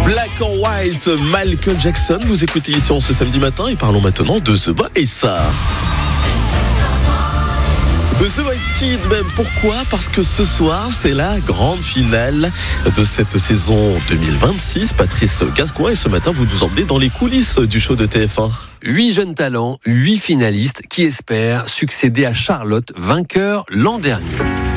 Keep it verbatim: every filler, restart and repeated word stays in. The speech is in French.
Black or White, Michael Jackson. Vous écoutez ici en ce samedi matin et parlons maintenant de The Voice. De The Voice Kids même. Pourquoi ? Parce que ce soir, c'est la grande finale de cette saison deux mille vingt-six. Patrice Gascoigne, et ce matin, vous nous emmenez dans les coulisses du show de T F un. Huit jeunes talents, huit finalistes qui espèrent succéder à Charlotte, vainqueur l'an dernier.